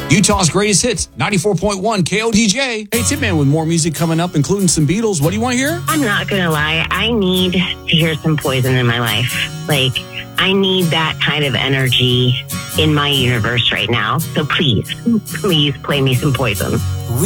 Utah's greatest hits, 94.1 KODJ. Hey, Tipman, with more music coming up, including some Beatles. What do you want to hear? I'm not going to lie. I need to hear some Poison in my life. Like, I need that kind of energy in my universe right now. So please play me some Poison.